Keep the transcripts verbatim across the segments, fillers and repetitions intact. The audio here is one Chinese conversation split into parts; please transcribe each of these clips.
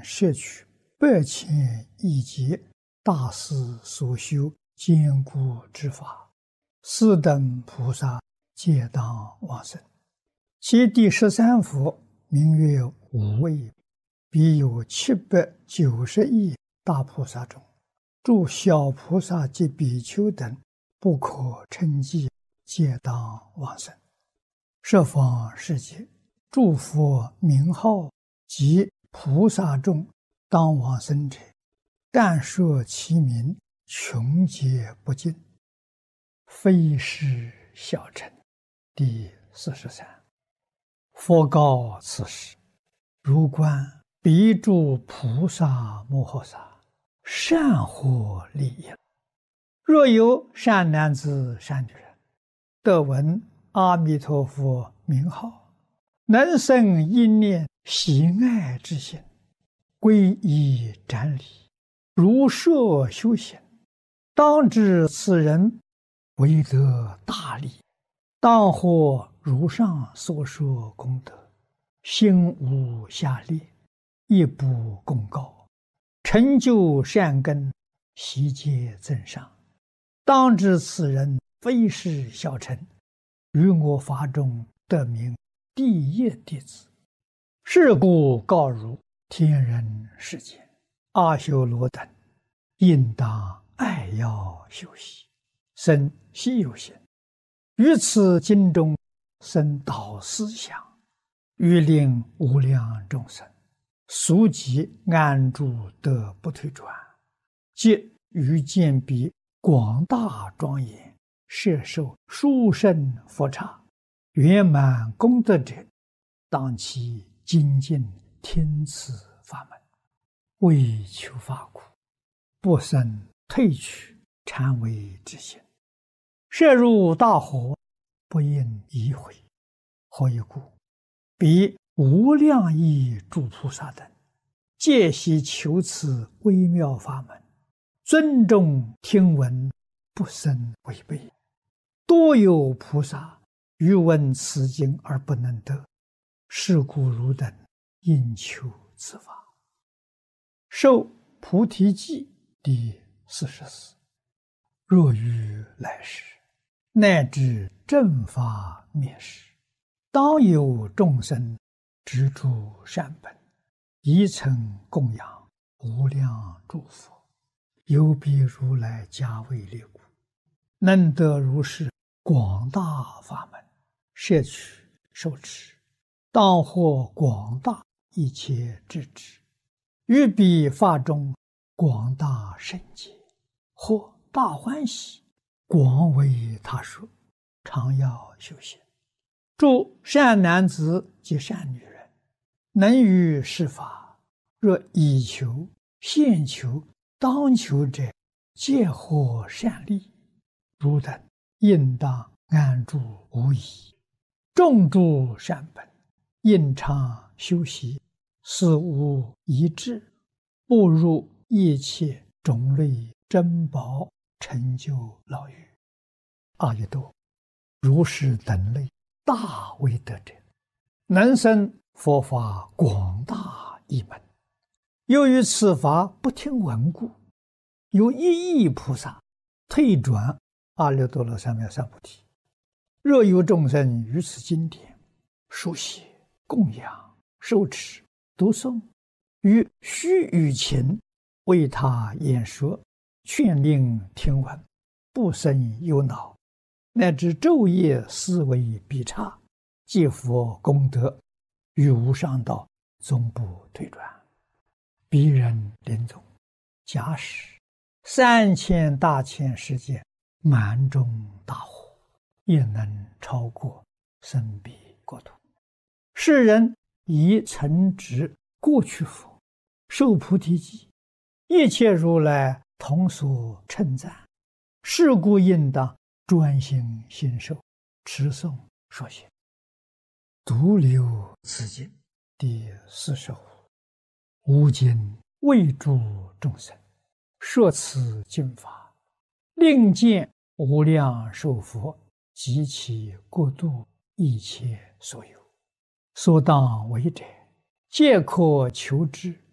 摄取百千亿劫大师所修坚固之法，四等菩萨皆当往生。其第十三佛名曰无畏，彼有七百九十亿大菩萨中，诸小菩萨及比丘等不可称计，皆当往生。十方世界诸佛名号及菩萨众当往生者，但说其名，穷劫不尽，非是小乘。第四十三。佛告此时：如观彼诸菩萨摩诃萨，善获利益。若有善男子善女人，得闻阿弥陀佛名号，能生一念喜爱之心，皈依瞻礼，如设修行，当知此人为得大利，当获如上所说功德，心无下劣，亦不共高，成就善根，悉皆增上。当知此人非是小乘，于我法中得名第一弟子。是故告汝天人世间阿修罗等，应当爱要修习，生希有心，于此经中生导思想，欲令无量众生速即安住得不退转，即于见彼广大庄严，摄受殊胜佛刹，圆满功德者，当其精进听此法门，为求法苦，不生退去谄媚之心，摄入大火，不应移回。何以故？彼无量亿诸菩萨等，皆悉求此微妙法门，尊重听闻，不生违背。多有菩萨欲闻此经而不能得，是故汝等应求此法。受菩提记第四十四。若于来世，乃至正法灭世，当有众生执诸善本，宜曾供养无量诸佛，有彼如来加为列故，能得如是广大法门，摄取受持，当获广大一切智智，于彼法中广大圣解，或大欢喜，广为他说，常要修行。诸善男子及善女人，能于是法，若以求、现求、当求者，皆获善利。汝等应当安住无疑，种诸善本，应常修习，思无一致，步入一切种类珍宝，成就牢狱。阿逸多，如是等类大威德者，能生佛法广大一门。由于此法不听闻故，有一亿菩萨退转阿耨多罗三藐三菩提。若有众生于此经典书写、供养、受持、读诵，于须臾前为他演说，劝令听闻，不生忧恼，乃至昼夜思维必差，皆佛功德，于无上道终不退转。彼人临终，假使三千大千世界满中大火，也能超过生彼国土。世人以曾执过去佛，受菩提记，一切如来同所称赞。是故应当专心信受，持诵说行。独留此经第四十五。吾今为诸众生说此经法，令见无量寿佛及其国度一切所有，所当为者，皆可求之，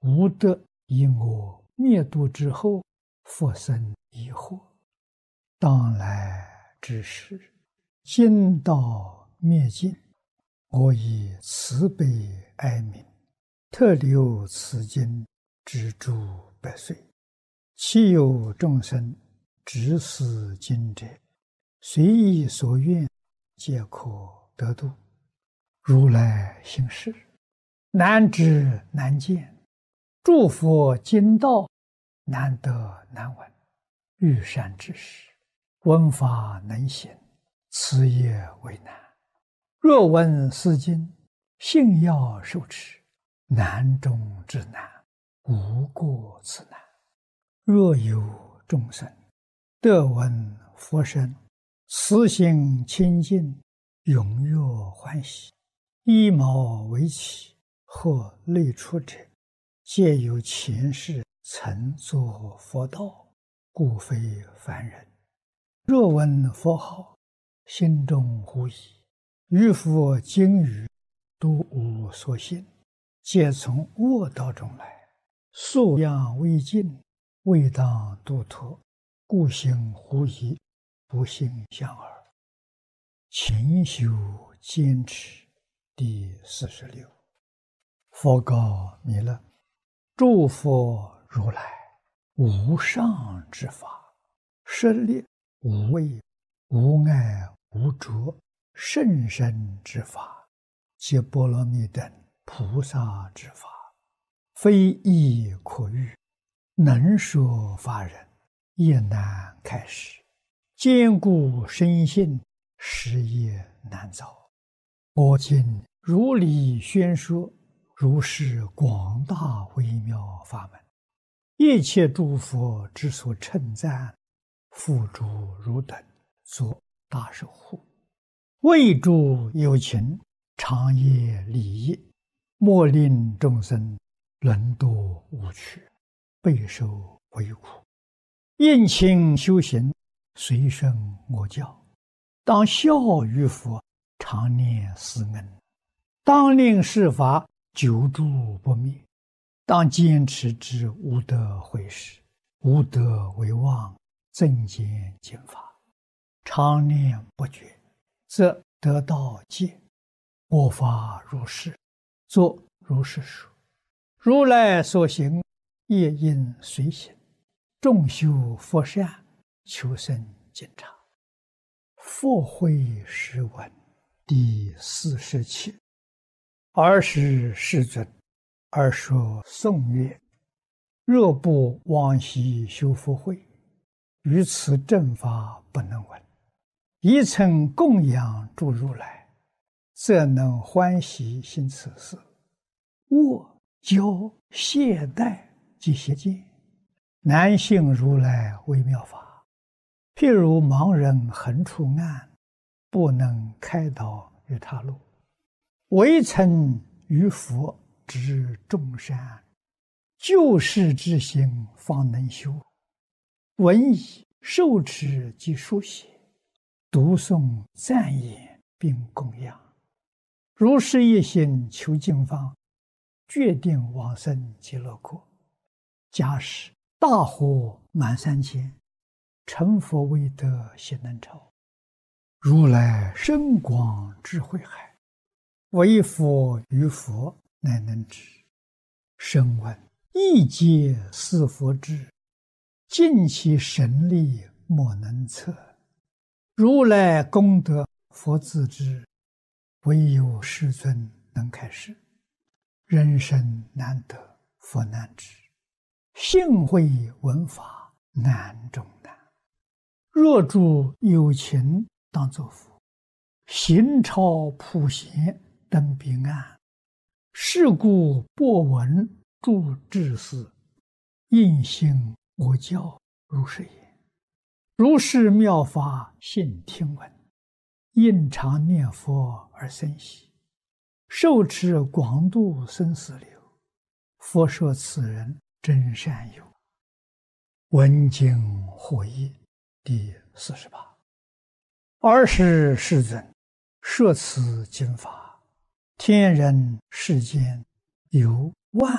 无得以我灭度之后，复生疑惑。当来之时，今到灭尽，我以慈悲哀悯，特留此经之诸百岁。其有众生执此经者，随意所愿，皆可得度。如来行事，难知难见，诸佛经道，难得难闻。遇善之事，闻法能行，此也为难。若闻是经，信要受持，难中之难，无过此难。若有众生得闻佛声，慈心清净，踊跃欢喜，衣毛为起或类出者，皆有前世曾作佛道，故非凡人。若闻佛号，心中狐疑，于佛经语都无所信，皆从恶道中来，素养未尽，未当度脱，故行狐疑，不信相耳。勤修坚持。第四十六。佛告弥勒：诸佛如来无上之法，舍利无畏无碍无着甚深之法，皆波罗蜜等菩萨之法，非易可喻，能说法人也难开示，坚固深信，实也难造。我今如理宣说，如是广大微妙法门，一切诸佛之所称赞，付诸汝等作大守护，为诸有情，长夜利益，莫令众生沦堕无趣，备受为苦。应勤修行，随顺我教，当效于佛，常念思恩，当令世法久住不灭，当坚持之无得毁时，无得为妄，增减经法，常念不绝，则得道戒。我法如是，作如是说。如来所行，业应随行，众修佛善，求生净察。佛慧诗文第四十七。尔时世尊，而说颂曰：若不往昔修福慧，于此正法不能闻。一曾供养诸如来，则能欢喜行此事。我教懈怠及邪见，难信如来微妙法。譬如盲人横出暗，不能开导于他路，唯曾于佛知众善，救世之心方能修。闻已受持及书写，读诵赞言并供养，如是一心求经方，决定往生极乐国。假使大火满三千，成佛未得悉能超。如来深广智慧海，唯佛于佛乃能知。声闻一皆是佛智，尽其神力莫能测。如来功德佛自知，唯有世尊能开示。人生难得佛难知，信会闻法难中难。若诸有情当作佛，行超普贤登彼岸。是故播闻诸智士，应信我教如是言。如是妙法信听闻，应常念佛而生喜，受持广度生死流。佛说此人真善友。闻经获益第四十八。尔时世尊，摄此经法，天人世间有万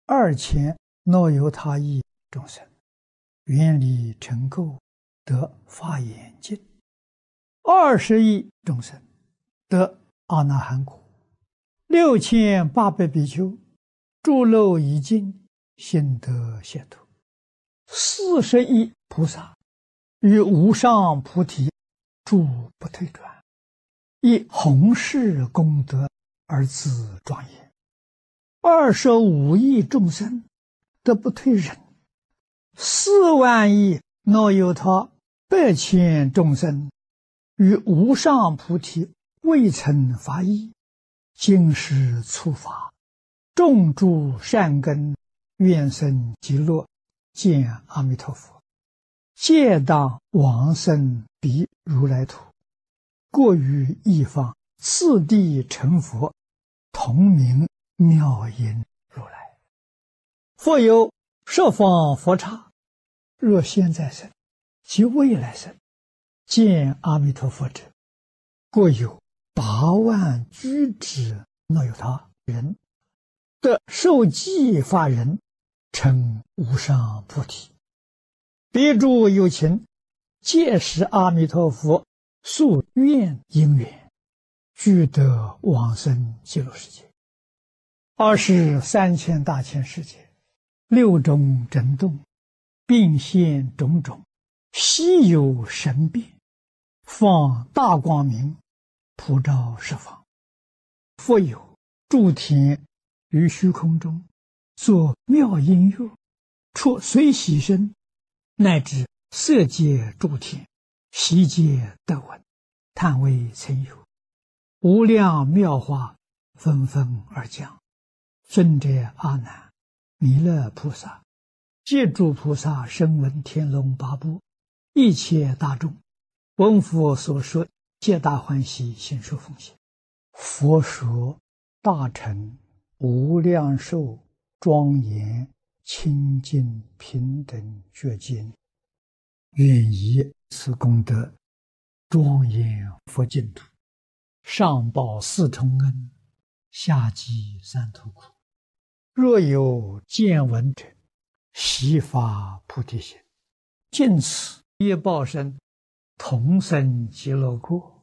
二千若有他亿众生，愿力成垢，得法眼净。二十亿众生得阿那含果。六千八百比丘诸漏已尽，心得解脱。四十亿菩萨于无上菩提诸不退转，以弘誓功德而自庄严。二十五亿众生得不退忍，四万亿若有他百千众生于无上菩提未曾发意，今世触法，种诸善根，愿生极乐，见阿弥陀佛，皆当往生彼如来土，过于一方，次第成佛，同名妙音如来。复有十方佛刹，若现在生及未来生，见阿弥陀佛者，过有八万居之若有他人，得受记法人，成无上菩提。彼诸有情，皆是阿弥陀佛宿愿因缘，俱得往生极乐世界。二十三千大千世界，六种震动，并现种种，稀有神变，放大光明，普照十方。复有诸天于虚空中作妙音乐，出随喜声，乃至色界诸天，悉皆得闻，叹为曾有。无量妙法纷纷而降。尊者阿难、弥勒菩萨、皆诸菩萨声闻天龙八部，一切大众，闻佛所说，皆大欢喜，信受奉行。佛说大乘无量寿庄严清净平等觉经，愿以此功德庄严佛净土，上报四重恩，下济三途苦。若有见闻者，悉发菩提心，尽此业报身，同生极乐国。